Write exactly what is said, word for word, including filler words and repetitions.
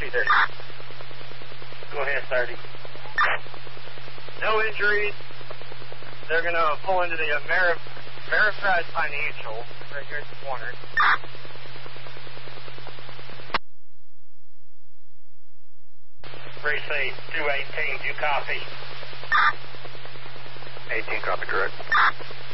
copy there. Go ahead, thirty. No injuries. They're going to pull into the Ameri- Ameriprise Financial right here at the corner. Precinct two eighteen, you copy? eighteen, copy, direct.